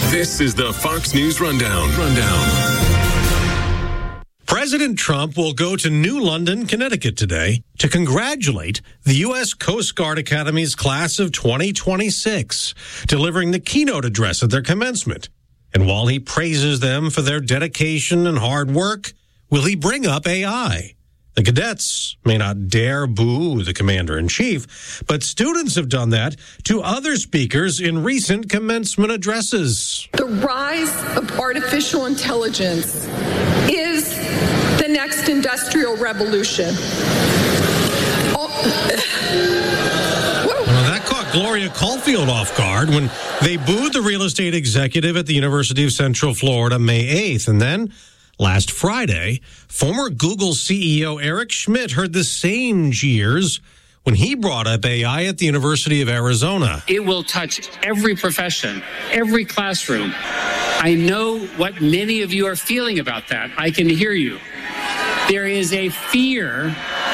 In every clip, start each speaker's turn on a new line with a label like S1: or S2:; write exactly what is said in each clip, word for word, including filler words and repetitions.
S1: This is the Fox News Rundown. Rundown.
S2: President Trump will go to New London, Connecticut today to congratulate the U S Coast Guard Academy's class of twenty twenty-six, delivering the keynote address at their commencement. And while he praises them for their dedication and hard work, will he bring up A I? The cadets may not dare boo the commander-in-chief, but students have done that to other speakers in recent commencement addresses.
S3: The rise of artificial intelligence is the next industrial revolution. Oh.
S2: Well, that caught Gloria Caulfield off guard when they booed the real estate executive at the University of Central Florida May eighth. And then last Friday, former Google C E O Eric Schmidt heard the same jeers when he brought up A I at the University of Arizona.
S4: It will touch every profession, every classroom. I know what many of you are feeling about that. I can hear you. There is a fear.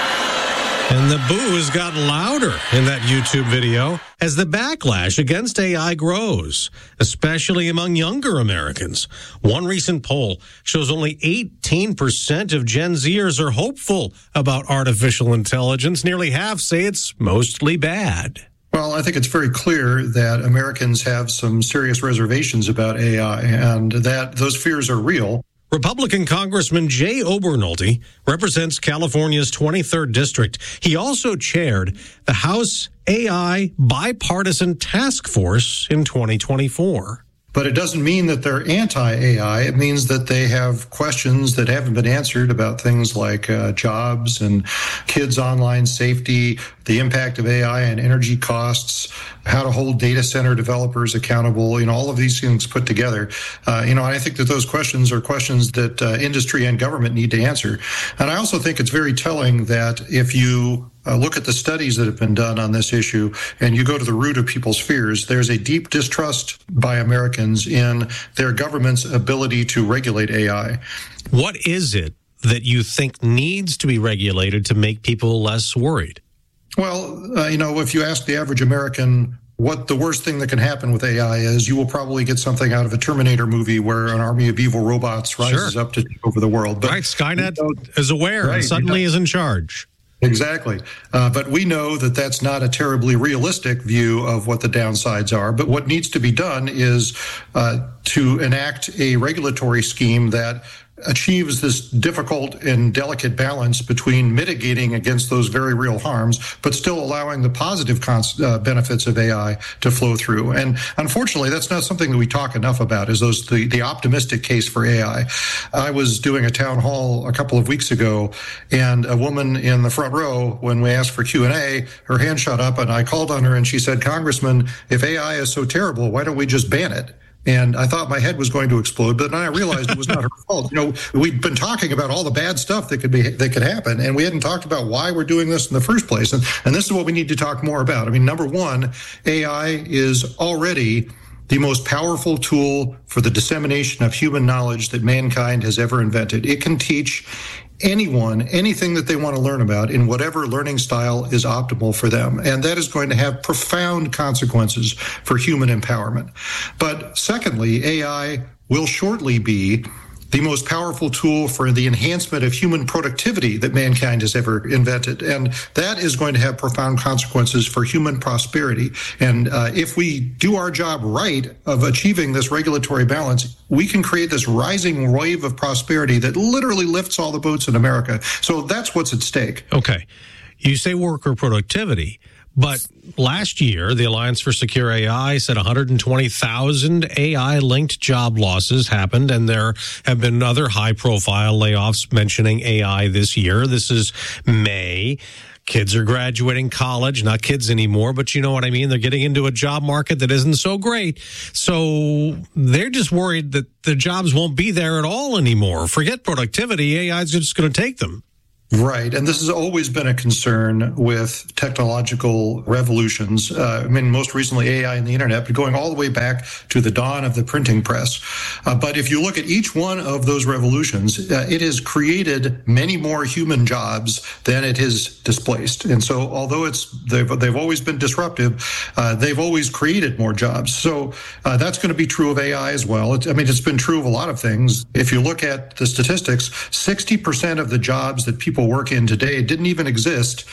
S2: And the boos got louder in that YouTube video as the backlash against A I grows, especially among younger Americans. One recent poll shows only eighteen percent of Gen Zers are hopeful about artificial intelligence. Nearly half say it's mostly bad.
S5: Well, I think it's very clear that Americans have some serious reservations about A I, and that those fears are real.
S2: Republican Congressman Jay Obernolte represents California's twenty-third district. He also chaired the House A I Bipartisan Task Force in twenty twenty-four.
S5: But it doesn't mean that they're anti-A I. It means that they have questions that haven't been answered about things like uh, jobs and kids' online safety, the impact of A I on energy costs, how to hold data center developers accountable, you know, all of these things put together. Uh, you know, I think that those questions are questions that uh, industry and government need to answer. And I also think it's very telling that if you Uh, look at the studies that have been done on this issue, and you go to the root of people's fears, there's a deep distrust by Americans in their government's ability to regulate A I.
S2: What is it that you think needs to be regulated to make people less worried?
S5: Well, uh, you know, if you ask the average American what the worst thing that can happen with A I is, you will probably get something out of a Terminator movie where an army of evil robots rises
S2: Sure.
S5: up to take over the world. But
S2: right, Skynet is aware
S5: right,
S2: and suddenly
S5: you know,
S2: is in charge.
S5: Exactly. Uh, but we know that that's not a terribly realistic view of what the downsides are. But what needs to be done is uh, to enact a regulatory scheme that achieves this difficult and delicate balance between mitigating against those very real harms, but still allowing the positive cons- uh, benefits of A I to flow through. And unfortunately, that's not something that we talk enough about, is those the, the optimistic case for A I. I was doing a town hall a couple of weeks ago, and a woman in the front row, when we asked for Q and A, her hand shot up, and I called on her, and she said, "Congressman, if A I is so terrible, why don't we just ban it?" And I thought my head was going to explode, but then I realized it was not her fault. You know, we'd been talking about all the bad stuff that could be that could happen, and we hadn't talked about why we're doing this in the first place. And, and this is what we need to talk more about. I mean, number one, A I is already the most powerful tool for the dissemination of human knowledge that mankind has ever invented. It can teach anyone anything that they want to learn about in whatever learning style is optimal for them. And that is going to have profound consequences for human empowerment. But secondly, A I will shortly be the most powerful tool for the enhancement of human productivity that mankind has ever invented. And that is going to have profound consequences for human prosperity. And uh, if we do our job right of achieving this regulatory balance, we can create this rising wave of prosperity that literally lifts all the boats in America. So that's what's at stake.
S2: Okay. You say worker productivity, but last year, the Alliance for Secure A I said one hundred twenty thousand A I-linked job losses happened, and there have been other high-profile layoffs mentioning A I this year. This is May. Kids are graduating college, not kids anymore, but you know what I mean? They're getting into a job market that isn't so great. So they're just worried that the jobs won't be there at all anymore. Forget productivity. A I is just going to take them.
S5: Right. And this has always been a concern with technological revolutions. Uh, I mean, most recently A I and the internet, but going all the way back to the dawn of the printing press. Uh, but if you look at each one of those revolutions, uh, it has created many more human jobs than it has displaced. And so although it's they've, they've always been disruptive, uh, they've always created more jobs. So uh, that's going to be true of A I as well. It, I mean, it's been true of a lot of things. If you look at the statistics, sixty percent of the jobs that people work in today didn't even exist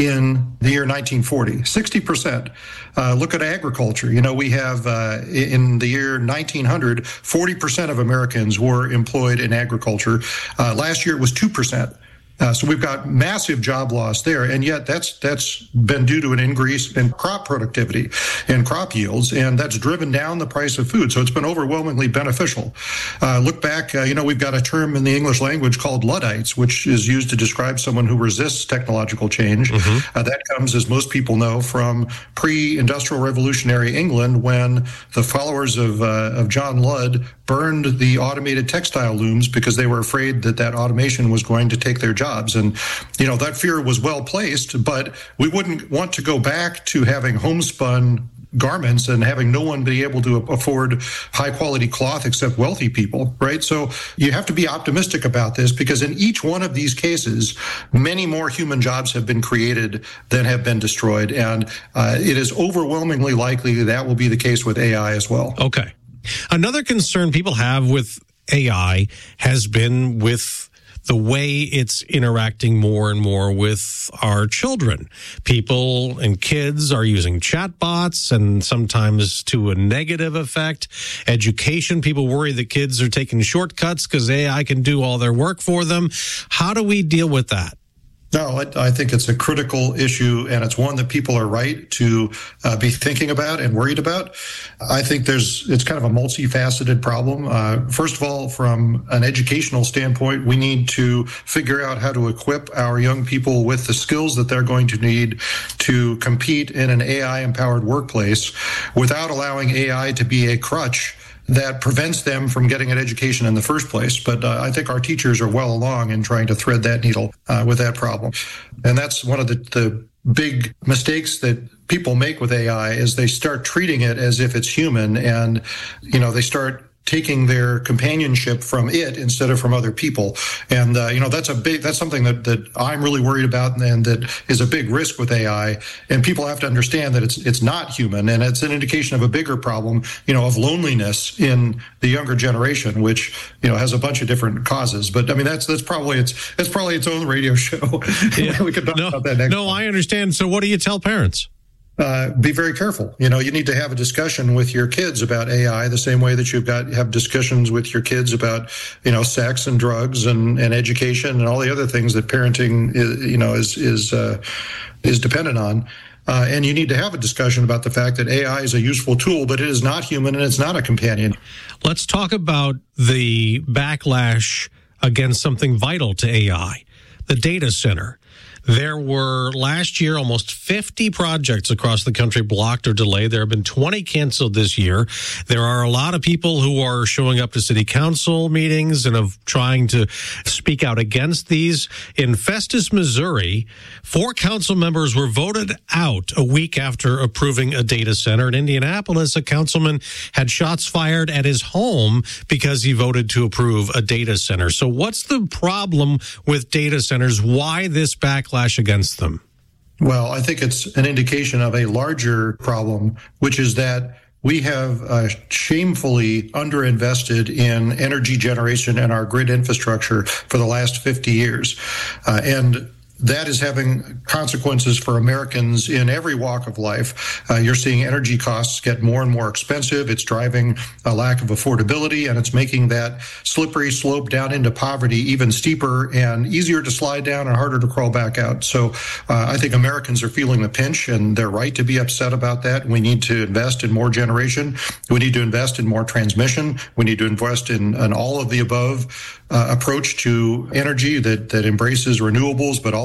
S5: in the year nineteen forty. sixty percent. Uh, look at agriculture. You know, we have uh, in the year nineteen hundred, forty percent of Americans were employed in agriculture. Uh, last year it was two percent. Uh, so we've got massive job loss there, and yet that's that's been due to an increase in crop productivity and crop yields, and that's driven down the price of food. So it's been overwhelmingly beneficial. Uh, look back, uh, you know, we've got a term in the English language called Luddites, which is used to describe someone who resists technological change. Mm-hmm. Uh, that comes, as most people know, from pre-industrial revolutionary England, when the followers of uh, of John Ludd burned the automated textile looms because they were afraid that that automation was going to take their jobs. And, you know, that fear was well placed, but we wouldn't want to go back to having homespun garments and having no one be able to afford high quality cloth except wealthy people, right? So you have to be optimistic about this, because in each one of these cases, many more human jobs have been created than have been destroyed. And uh, it is overwhelmingly likely that will be the case with A I as well.
S2: Okay. Another concern people have with A I has been with the way it's interacting more and more with our children. People and kids are using chatbots, and sometimes to a negative effect. Education, people worry that kids are taking shortcuts because A I can do all their work for them. How do we deal with that?
S5: No, I, I think it's a critical issue, and it's one that people are right to uh, be thinking about and worried about. I think there's it's kind of a multifaceted problem. Uh, first of all, from an educational standpoint, we need to figure out how to equip our young people with the skills that they're going to need to compete in an A I-empowered workplace without allowing A I to be a crutch that prevents them from getting an education in the first place. But uh, I think our teachers are well along in trying to thread that needle uh, with that problem. And that's one of the, the big mistakes that people make with A I, is they start treating it as if it's human, and, you know, they start taking their companionship from it instead of from other people. And, uh, you know, that's a big, that's something that, that I'm really worried about, and that is a big risk with A I. And people have to understand that it's, it's not human. And it's an indication of a bigger problem, you know, of loneliness in the younger generation, which, you know, has a bunch of different causes. But I mean, that's, that's probably, it's, that's probably its own radio show.
S2: Yeah.
S5: We could talk
S2: no,
S5: about that next
S2: No, time. I understand. So what do you tell parents?
S5: Uh, be very careful. You know, you need to have a discussion with your kids about A I the same way that you've got have discussions with your kids about, you know, sex and drugs and, and education and all the other things that parenting is, you know, is is uh, is dependent on. Uh, and you need to have a discussion about the fact that A I is a useful tool, but it is not human and it's not a companion.
S2: Let's talk about the backlash against something vital to A I, the data center. There were last year almost fifty projects across the country blocked or delayed. There have been twenty canceled this year. There are a lot of people who are showing up to city council meetings and of trying to speak out against these. In Festus, Missouri, four council members were voted out a week after approving a data center. In Indianapolis, a councilman had shots fired at his home because he voted to approve a data center. So what's the problem with data centers? Why this backlash against them?
S5: Well, I think it's an indication of a larger problem, which is that we have uh, shamefully underinvested in energy generation and our grid infrastructure for the last fifty years. Uh, and that is having consequences for Americans in every walk of life. Uh, you're seeing energy costs get more and more expensive. It's driving a lack of affordability, and it's making that slippery slope down into poverty even steeper and easier to slide down and harder to crawl back out. So uh, I think Americans are feeling the pinch, and they're right to be upset about that. We need to invest in more generation. We need to invest in more transmission. We need to invest in an all of the above uh, approach to energy that, that embraces renewables, but also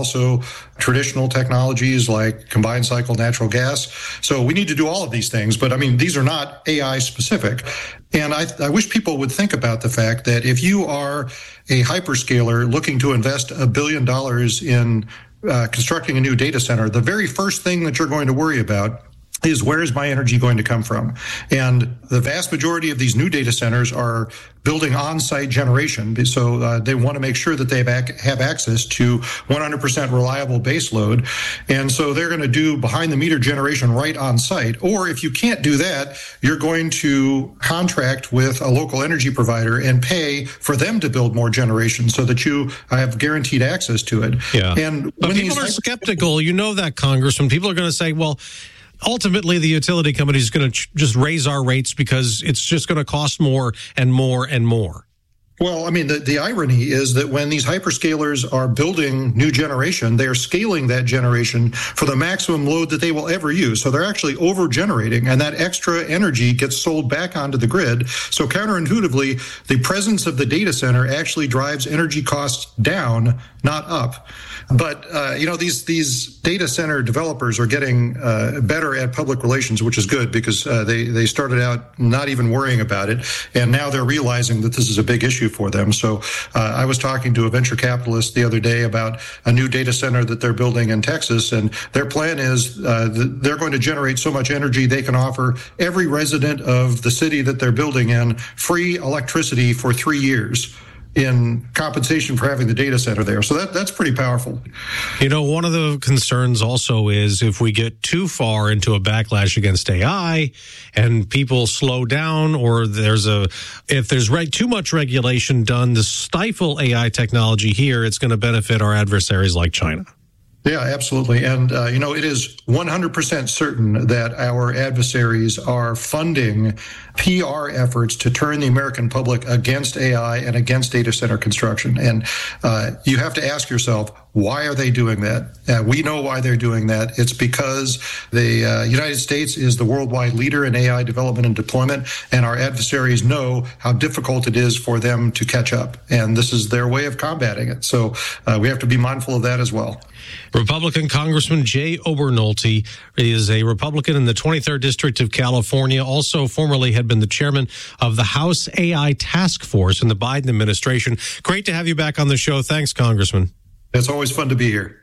S5: also traditional technologies like combined cycle natural gas. So we need to do all of these things. But I mean, these are not A I specific. And I, I wish people would think about the fact that if you are a hyperscaler looking to invest a billion dollars in uh, constructing a new data center, the very first thing that you're going to worry about is where is my energy going to come from? And the vast majority of these new data centers are building on-site generation. So uh, they want to make sure that they have, ac- have access to one hundred percent reliable baseload. And so they're going to do behind-the-meter generation right on-site. Or if you can't do that, you're going to contract with a local energy provider and pay for them to build more generation so that you have guaranteed access to it.
S2: Yeah.
S5: And
S2: but
S5: when
S2: people
S5: these
S2: are
S5: hyper-
S2: skeptical. You know that, Congressman. People are going to say, well, ultimately, the utility company is going to ch- just raise our rates because it's just going to cost more and more and more.
S5: Well, I mean, the, the irony is that when these hyperscalers are building new generation, they are scaling that generation for the maximum load that they will ever use. So they're actually over-generating, and that extra energy gets sold back onto the grid. So counterintuitively, the presence of the data center actually drives energy costs down, not up. But, uh, you know, these these data center developers are getting uh, better at public relations, which is good because uh, they, they started out not even worrying about it. And now they're realizing that this is a big issue for them. So uh, I was talking to a venture capitalist the other day about a new data center that they're building in Texas. And their plan is uh, they're going to generate so much energy they can offer every resident of the city that they're building in free electricity for three years. In compensation for having the data center there. So that that's pretty powerful.
S2: You know, one of the concerns also is if we get too far into a backlash against A I and people slow down, or there's a, if there's reg, too much regulation done to stifle A I technology here, it's going to benefit our adversaries like China.
S5: Yeah, absolutely. And, uh, you know, it is one hundred percent certain that our adversaries are funding P R efforts to turn the American public against A I and against data center construction. And uh, you have to ask yourself, why are they doing that? Uh, we know why they're doing that. It's because the uh, United States is the worldwide leader in A I development and deployment, and our adversaries know how difficult it is for them to catch up. And this is their way of combating it. So uh, we have to be mindful of that as well.
S2: Republican Congressman Jay Obernolte is a Republican in the twenty-third District of California, also formerly had been the chairman of the House A I Task Force in the Biden administration. Great to have you back on the show. Thanks, Congressman.
S5: It's always fun to be here.